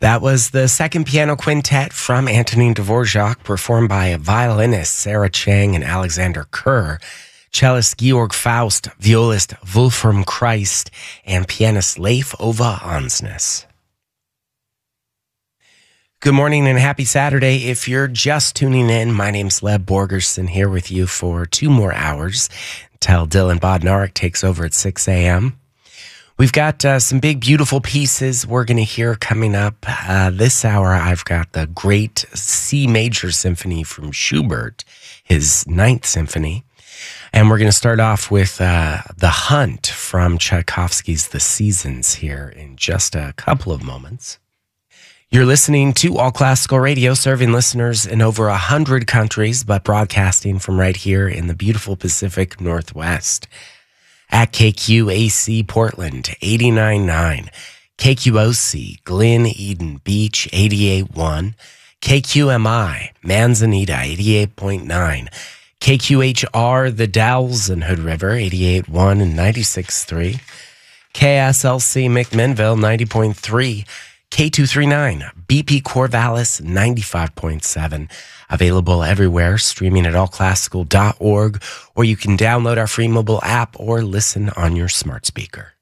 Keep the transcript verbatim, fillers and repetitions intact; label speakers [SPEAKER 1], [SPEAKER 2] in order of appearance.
[SPEAKER 1] That was the second piano quintet from Antonin Dvorak, performed by violinists Sarah Chang and Alexander Kerr, cellist Georg Faust, violist Wolfram Christ, and pianist Leif Ove Ansnes. Good morning and happy Saturday. If you're just tuning in, my name's Leb Borgerson here with you for two more hours until Dylan Bodnarik takes over at six a.m. We've got uh, some big, beautiful pieces we're going to hear coming up. Uh, this hour, I've got the great C major symphony from Schubert, his ninth symphony. And we're going to start off with uh, The Hunt from Tchaikovsky's The Seasons here in just a couple of moments. You're listening to All Classical Radio, serving listeners in over one hundred countries, but broadcasting from right here in the beautiful Pacific Northwest. At K Q A C Portland, eighty-nine point nine, K Q O C Glen Eden Beach, eighty-eight point one, K Q M I Manzanita, eighty-eight point nine, K Q H R The Dalles and Hood River, eighty-eight point one and ninety-six point three, K S L C McMinnville, ninety point three, K two thirty-nine B P Corvallis, ninety-five point seven. Available everywhere, streaming at all classical dot org, or you can download our free mobile app or listen on your smart speaker.